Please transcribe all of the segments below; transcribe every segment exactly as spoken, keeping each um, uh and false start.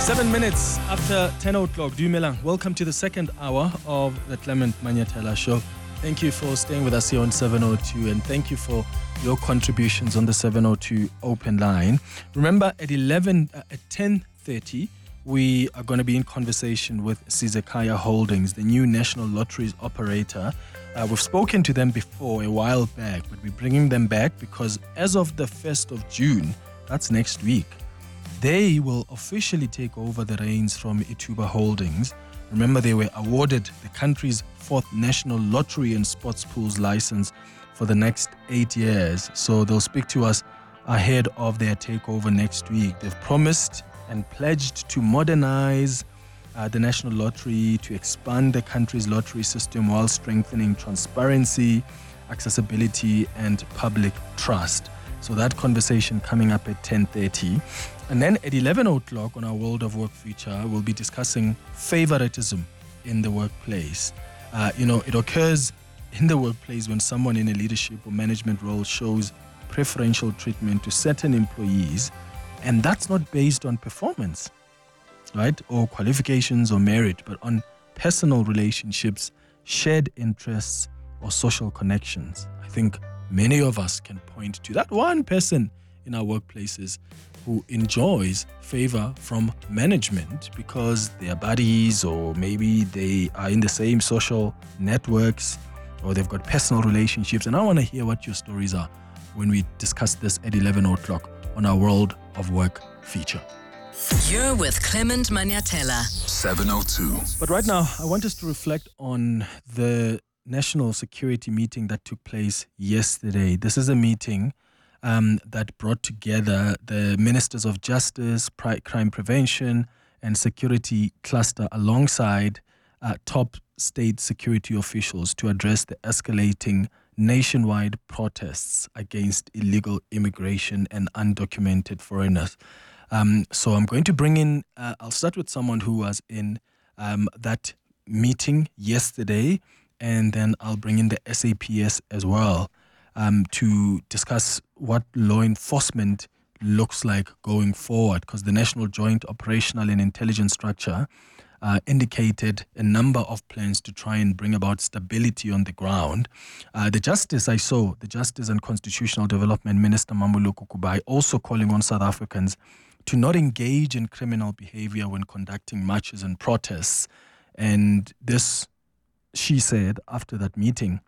Seven minutes after ten o'clock, Dumelang. Welcome to the second hour of the Clement Manyatela Show. Thank you for staying with us here on seven oh two, and thank you for your contributions on the seven oh two open line. Remember, at eleven, uh, at ten thirty, we are going to be in conversation with Sizekaya Holdings, the new national lotteries operator. Uh, we've spoken to them before a while back, but we're bringing them back because as of the first of June, that's next week, they will officially take over the reins from Ituba Holdings. Remember, they were awarded the country's fourth national lottery and sports pools license for the next eight years. So they'll speak to us ahead of their takeover next week. They've promised and pledged to modernize uh, the national lottery, to expand the country's lottery system while strengthening transparency, accessibility, and public trust. So that conversation coming up at ten thirty. And then at eleven o'clock on our World of Work feature, we'll be discussing favoritism in the workplace. Uh, you know, it occurs in the workplace when someone in a leadership or management role shows preferential treatment to certain employees, and that's not based on performance, right, or qualifications or merit, but on personal relationships, shared interests, or social connections. I think many of us can point to that one person in our workplaces who enjoys favor from management because they are buddies, or maybe they are in the same social networks, or they've got personal relationships. And I want to hear what your stories are when we discuss this at eleven o'clock on our World of Work feature. You're with Clement Manyatela. seven oh two. But right now, I want us to reflect on the national security meeting that took place yesterday. This is a meeting um, that brought together the Ministers of Justice, Pri- Crime Prevention, and Security Cluster alongside uh, top state security officials to address the escalating nationwide protests against illegal immigration and undocumented foreigners. Um, so I'm going to bring in, uh, I'll start with someone who was in um, that meeting yesterday, and then I'll bring in the S A P S as well um, to discuss what law enforcement looks like going forward, because the National Joint Operational and Intelligence Structure uh, indicated a number of plans to try and bring about stability on the ground. Uh, the Justice, I saw, the Justice and Constitutional Development Minister Mamuluku Kubai also calling on South Africans to not engage in criminal behavior when conducting marches and protests. And this, she said, after that meeting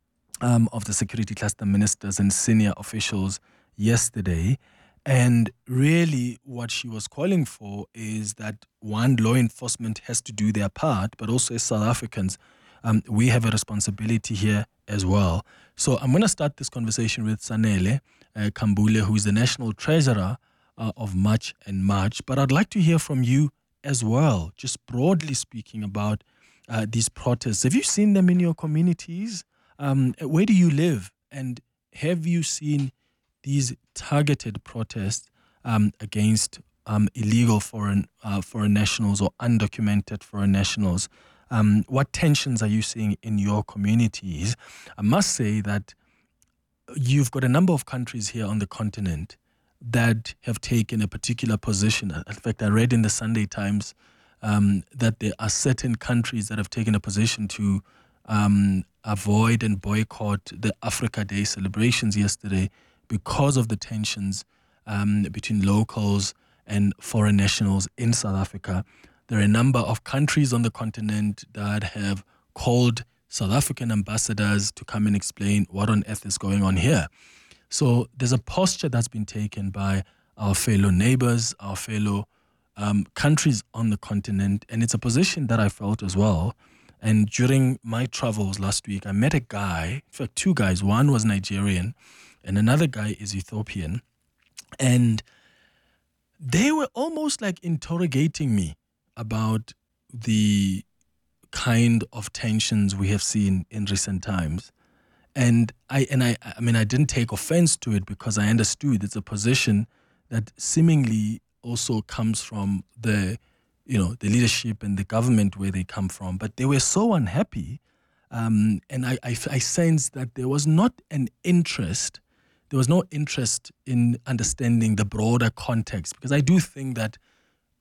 um, of the security cluster ministers and senior officials yesterday. And really what she was calling for is that, one, law enforcement has to do their part, but also as South Africans, um, we have a responsibility here as well. So I'm going to start this conversation with Sanele uh, Kambule, who is the National Treasurer uh, of March and March. But I'd like to hear from you as well, just broadly speaking about uh, these protests. Have you seen them in your communities? Um, where do you live? And have you seen these targeted protests um, against um, illegal foreign uh, foreign nationals or undocumented foreign nationals? Um, what tensions are you seeing in your communities? I must say that you've got a number of countries here on the continent that have taken a particular position. In fact, I read in the Sunday Times um, that there are certain countries that have taken a position to um, avoid and boycott the Africa Day celebrations yesterday because of the tensions um, between locals and foreign nationals in South Africa. There are a number of countries on the continent that have called South African ambassadors to come and explain what on earth is going on here. So there's a posture that's been taken by our fellow neighbors, our fellow um, countries on the continent, and it's a position that I felt as well. And during my travels last week, I met a guy, in fact, two guys. One was Nigerian, and another guy is Ethiopian. And they were almost like interrogating me about the kind of tensions we have seen in recent times. And I and I I mean I didn't take offense to it because I understood it's a position that seemingly also comes from the you know the leadership and the government where they come from. But they were so unhappy, um, and I, I I sensed that there was not an interest. There was no interest in understanding the broader context, because I do think that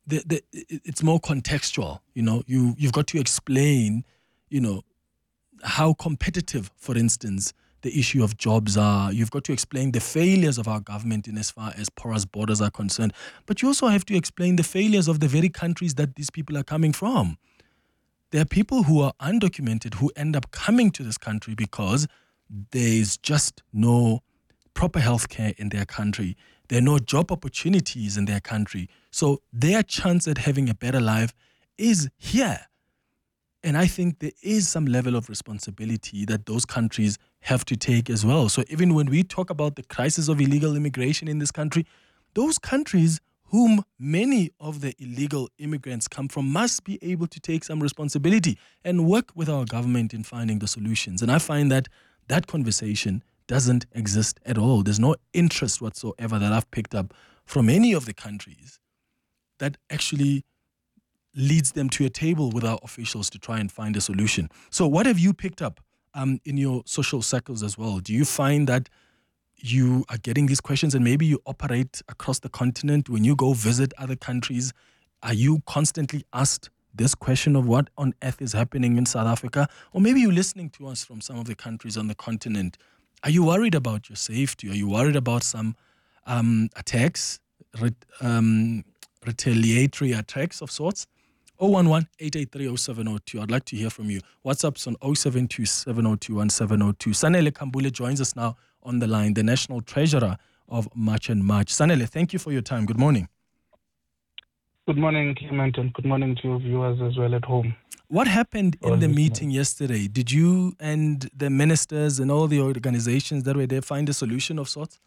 the, the, it's more contextual. You know, you you've got to explain, you know, how competitive, for instance, the issue of jobs are. You've got to explain the failures of our government in as far as porous borders are concerned. But you also have to explain the failures of the very countries that these people are coming from. There are people who are undocumented who end up coming to this country because there's just no proper healthcare in their country. There are no job opportunities in their country. So their chance at having a better life is here. And I think there is some level of responsibility that those countries have to take as well. So even when we talk about the crisis of illegal immigration in this country, those countries whom many of the illegal immigrants come from must be able to take some responsibility and work with our government in finding the solutions. And I find that that conversation doesn't exist at all. There's no interest whatsoever that I've picked up from any of the countries that actually leads them to a table with our officials to try and find a solution. So what have you picked up um, in your social circles as well? Do you find that you are getting these questions and maybe you operate across the continent when you go visit other countries? Are you constantly asked this question of what on earth is happening in South Africa? Or maybe you're listening to us from some of the countries on the continent. Are you worried about your safety? Are you worried about some um, attacks, re- um, retaliatory attacks of sorts? zero one one, eight eight three, zero seven zero two. I'd like to hear from you. WhatsApp's on zero seven two, seven zero two, one seven zero two. Sanele Kambule joins us now on the line, the National Treasurer of March and March. Sanele, thank you for your time. Good morning. Good morning, Clement, and good morning to your viewers as well at home. What happened in the meeting yesterday? Did you and the ministers and all the organizations that were there find a solution of sorts?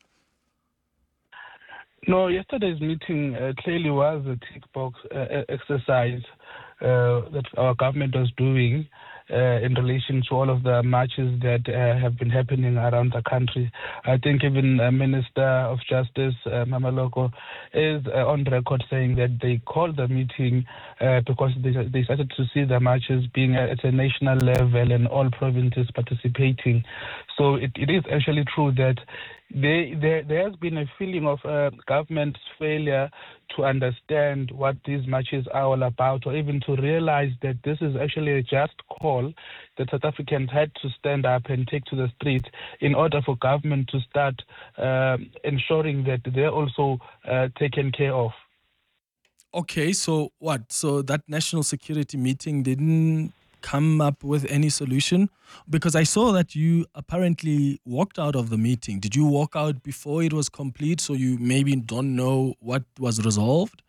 No, yesterday's meeting uh, clearly was a tick box uh, exercise uh, that our government was doing uh, in relation to all of the marches that uh, have been happening around the country. I think even uh, Minister of Justice, uh, Mameloko, is uh, on record saying that they called the meeting uh, because they, they started to see the marches being at a national level and all provinces participating. So it, it is actually true that They, there, there has been a feeling of uh, government's failure to understand what these marches are all about, or even to realize that this is actually a just call that South Africans had to stand up and take to the streets in order for government to start uh, ensuring that they're also uh, taken care of. Okay, so what? So that national security meeting didn't come up with any solution? Because I saw that you apparently walked out of the meeting. Did you walk out before it was complete, so you maybe don't know what was resolved?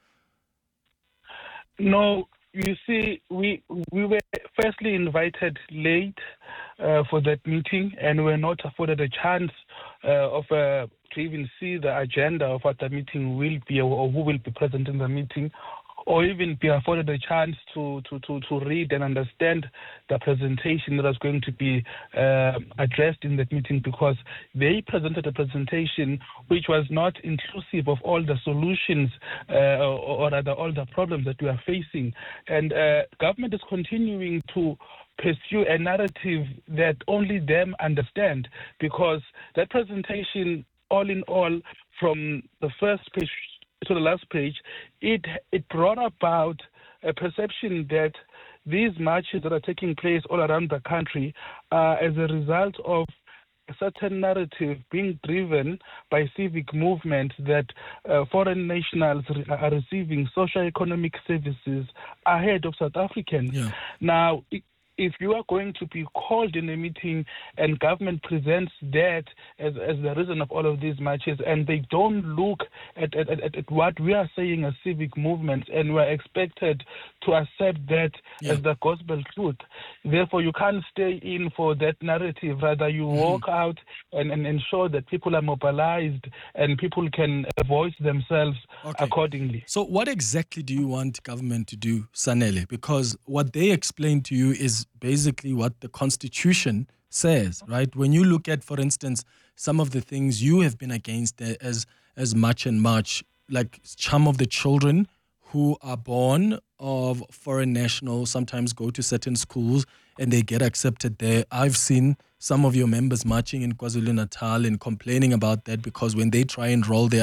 No, you see, we we were firstly invited late uh, for that meeting, and were not afforded a chance uh, of uh, to even see the agenda of what the meeting will be, or who will be present in the meeting, or even be afforded a chance to, to, to, to read and understand the presentation that was going to be uh, addressed in that meeting, because they presented a presentation which was not inclusive of all the solutions uh, or, or rather all the problems that we are facing. And uh, government is continuing to pursue a narrative that only them understand, because that presentation, all in all, from the first page to the last page, it it brought about a perception that these marches that are taking place all around the country are as a result of a certain narrative being driven by civic movements that uh, foreign nationals are receiving socio-economic services ahead of South Africans. Yeah. Now, it, if you are going to be called in a meeting and government presents that as, as the reason of all of these marches, and they don't look at, at, at, at what we are saying as civic movements, and we're expected to accept that yeah. as the gospel truth, therefore you can't stay in for that narrative. Rather, you mm-hmm. walk out and, and ensure that people are mobilized and people can voice themselves okay. accordingly. So what exactly do you want government to do, Sanele? Because what they explain to you is basically what the Constitution says, right? When you look at, for instance, some of the things you have been against as as March and March, like some of the children who are born of foreign nationals sometimes go to certain schools and they get accepted there. I've seen some of your members marching in KwaZulu-Natal and complaining about that, because when they try and roll their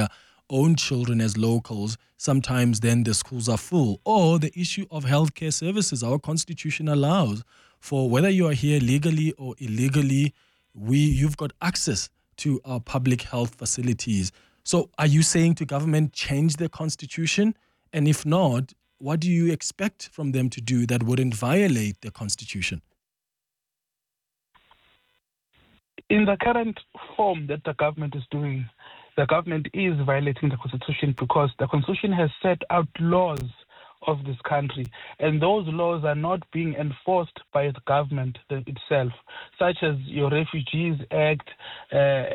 own children as locals, sometimes then the schools are full. Or the issue of healthcare services. Our constitution allows for whether you are here legally or illegally, we you've got access to our public health facilities. So are you saying to government, change the constitution? And if not, what do you expect from them to do that wouldn't violate the constitution? In the current form that the government is doing, the government is violating the constitution because the constitution has set out laws of this country, and those laws are not being enforced by the government itself, such as your Refugees Act, uh,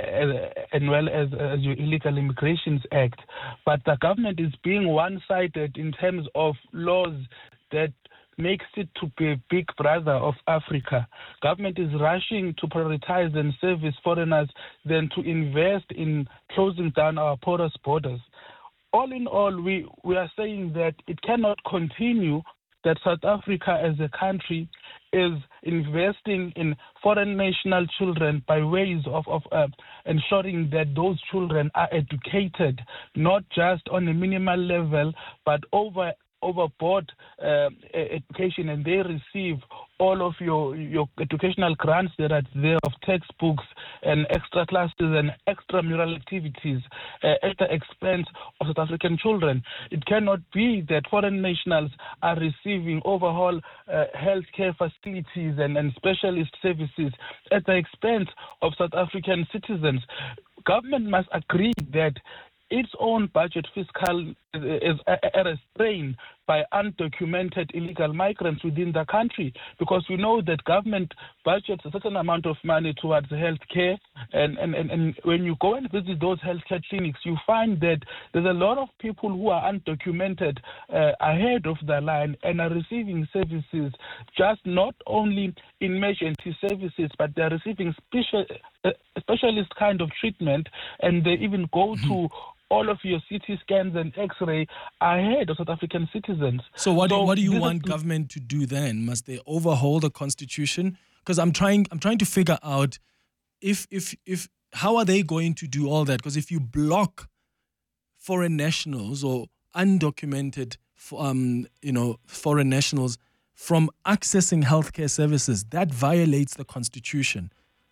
as well as, as your Illegal Immigrations Act. But the government is being one-sided in terms of laws that makes it to be a big brother of Africa. Government is rushing to prioritize and service foreigners than to invest in closing down our porous borders. All in all, we, we are saying that it cannot continue that South Africa as a country is investing in foreign national children by ways of, of uh, ensuring that those children are educated, not just on a minimal level, but over overboard uh, education, and they receive all of your, your educational grants that are there of textbooks and extra classes and extramural activities uh, at the expense of South African children. It cannot be that foreign nationals are receiving overall uh, healthcare facilities and, and specialist services at the expense of South African citizens. Government must agree that its own budget fiscal is at a strain by undocumented illegal migrants within the country, because we know that government budgets a certain amount of money towards health care, and, and, and, and when you go and visit those healthcare clinics, you find that there's a lot of people who are undocumented uh, ahead of the line and are receiving services, just not only emergency services, but they're receiving special, uh, specialist kind of treatment, and they even go mm-hmm. to all of your C T scans and X-ray ahead of South African citizens. So what do, so what do you want government to do then? Must they overhaul the constitution? Because I'm trying I'm trying to figure out if if if how are they going to do all that? Because if you block foreign nationals or undocumented um you know foreign nationals from accessing healthcare services, that violates the constitution.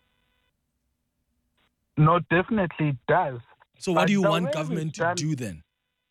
No, definitely it does. So what but do you want government to done, do then?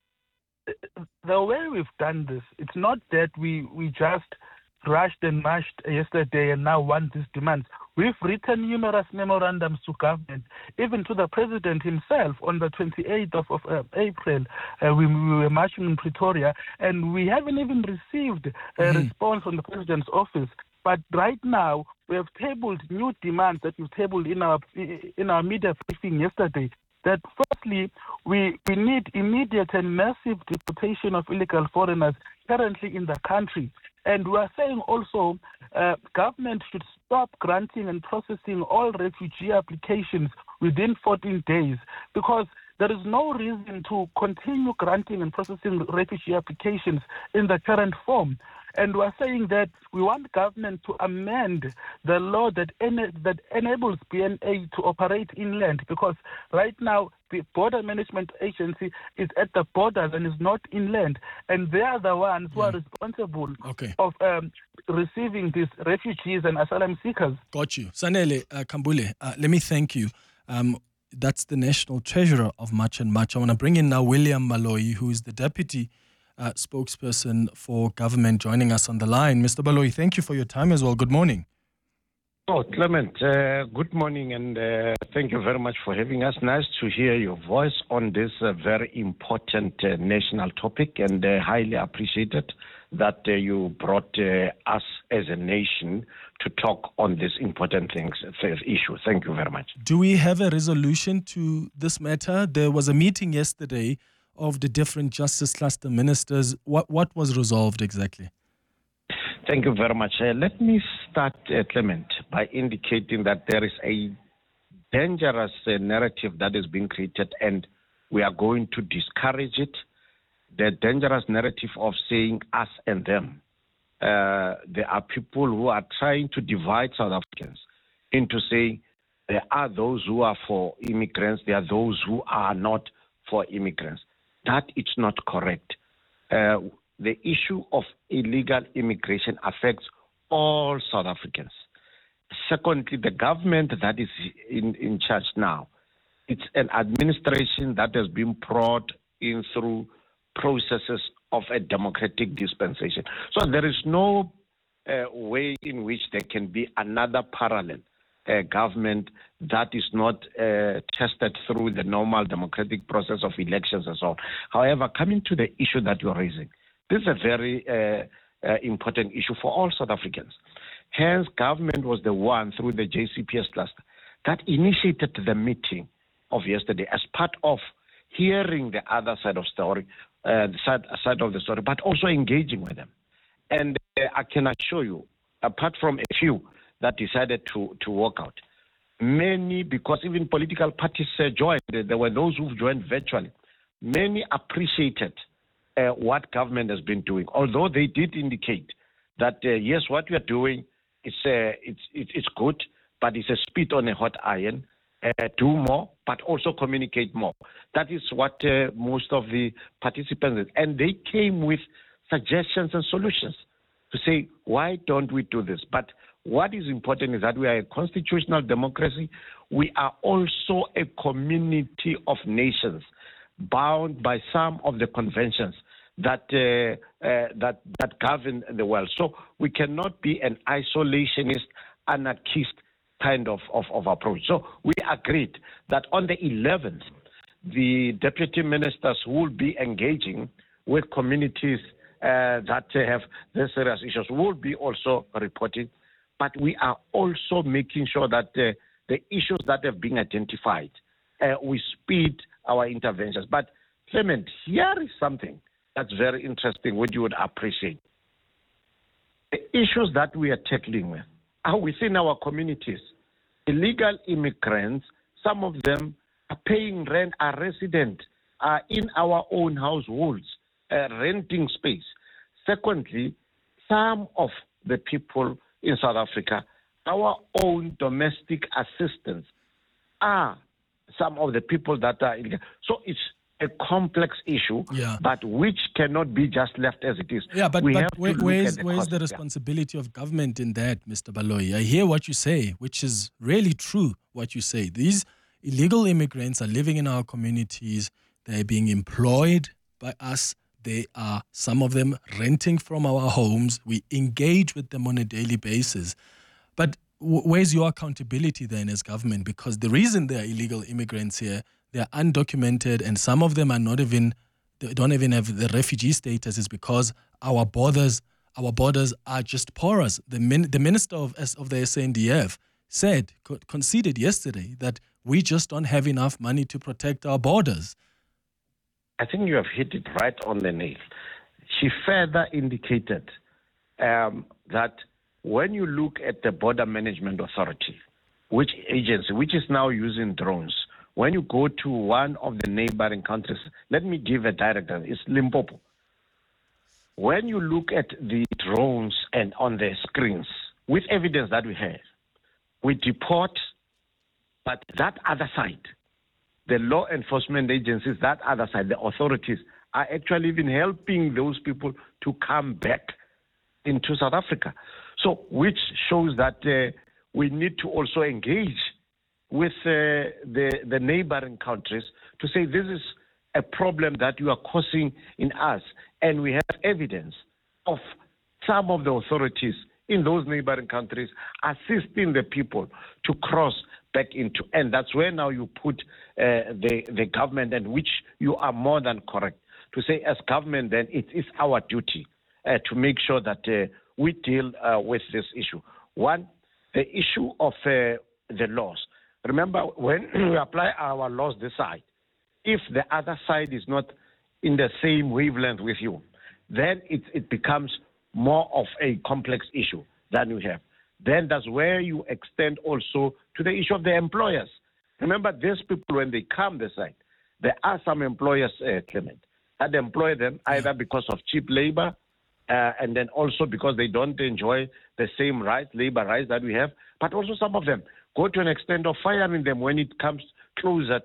The way we've done this, it's not that we, we just rushed and mashed yesterday and now want these demands. We've written numerous memorandums to government, even to the president himself on the twenty-eighth of, of uh, April. Uh, we, we were marching in Pretoria, and we haven't even received a mm-hmm. response from the president's office. But right now, we have tabled new demands that we tabled in our in our media briefing yesterday. That firstly, we, we need immediate and massive deportation of illegal foreigners currently in the country. And we are saying also uh, government should stop granting and processing all refugee applications within fourteen days, because there is no reason to continue granting and processing refugee applications in the current form. And we're saying that we want government to amend the law that ena- that enables B N A to operate inland, because right now the Border Management Agency is at the borders and is not inland, and they are the ones who are responsible okay. of um, receiving these refugees and asylum seekers. Got you. Sanele uh, Kambule, uh, let me thank you. Um, that's the National Treasurer of March and March. I want to bring in now William Baloyi, who is the Deputy Uh, spokesperson for government, joining us on the line. Mister Baloyi, thank you for your time as well. Good morning. Oh, Clement, uh, good morning, and uh, thank you very much for having us. Nice to hear your voice on this uh, very important uh, national topic, and uh, highly appreciated that uh, you brought uh, us as a nation to talk on this important things, issue. Thank you very much. Do we have a resolution to this matter? There was a meeting yesterday of the different justice cluster ministers. What what was resolved exactly? Thank you very much. Uh, let me start, uh, Clement, by indicating that there is a dangerous uh, narrative that is being created, and we are going to discourage it. The dangerous narrative of saying us and them. Uh, there are people who are trying to divide South Africans into saying there are those who are for immigrants, there are those who are not for immigrants. That is not correct. Uh, the issue of illegal immigration affects all South Africans. Secondly, the government that is in, in charge now, it's an administration that has been brought in through processes of a democratic dispensation. So there is no uh, way in which there can be another parallel uh, government that is not uh, tested through the normal democratic process of elections and so on. However, coming to the issue that you're raising, this is a very uh, uh, important issue for all South Africans. Hence, government was the one through the J C P S cluster that initiated the meeting of yesterday as part of hearing the other side of story, uh, the side, side of the story, but also engaging with them. And uh, I can assure you, apart from a few that decided to, to walk out, many, because even political parties uh, joined, there were those who joined virtually, many appreciated uh, what government has been doing, although they did indicate that, uh, yes, what we are doing is uh, it's, it's good, but it's a spit on a hot iron. Uh, do more, but also communicate more. That is what uh, most of the participants did. And they came with suggestions and solutions to say, why don't we do this? But what is important is that we are a constitutional democracy. We are also a community of nations bound by some of the conventions that uh, uh, that that govern the world. So we cannot be an isolationist, anarchist kind of, of, of approach. So we agreed that on the eleventh, the deputy ministers will be engaging with communities uh, that have the serious issues, will be also reporting. But we are also making sure that uh, the issues that have been identified, uh, we speed our interventions. But Clement, here is something that's very interesting, which you would appreciate. The issues that we are tackling with are within our communities. Illegal immigrants, some of them are paying rent, are resident, are in our own households, uh, renting space. Secondly, some of the people in South Africa, our own domestic assistants, are some of the people that are illegal. So it's a complex issue, yeah. but which cannot be just left as it is. Yeah, but, we but have where, to where's, the where's the cost, responsibility yeah. of government in that, Mister Baloyi? I hear what you say, which is really true, what you say. These illegal immigrants are living in our communities. They're being employed by us. They are, some of them, renting from our homes. We engage with them on a daily basis. But w- where's your accountability then as government? Because the reason there are illegal immigrants here, they're undocumented, and some of them are not even, they don't even have the refugee status, is because our borders, our borders are just porous. The min, the minister of of the S A N D F said, conceded yesterday, that we just don't have enough money to protect our borders. I think you have hit it right on the nail. She further indicated um, that when you look at the Border Management Authority, which agency, which is now using drones, when you go to one of the neighboring countries, let me give a direct answer, it's Limpopo. When you look at the drones and on the screens, with evidence that we have, we deport, but that other side, the law enforcement agencies, that other side, the authorities, are actually even helping those people to come back into South Africa. So, which shows that uh, we need to also engage with uh, the, the neighboring countries to say this is a problem that you are causing in us. And we have evidence of some of the authorities in those neighboring countries assisting the people to cross back into. And that's where now you put uh, the, the government, and which you are more than correct to say as government, then it is our duty uh, to make sure that uh, we deal uh, with this issue. One, the issue of uh, the laws. Remember, when we apply our laws this side, if the other side is not in the same wavelength with you, then it, it becomes more of a complex issue than we have. Then that's where you extend also to the issue of the employers. Remember, these people, when they come this side, there are some employers, uh, Clement, that employ them either because of cheap labor uh, and then also because they don't enjoy the same rights, labor rights that we have, but also some of them go to an extent of firing them when it comes closer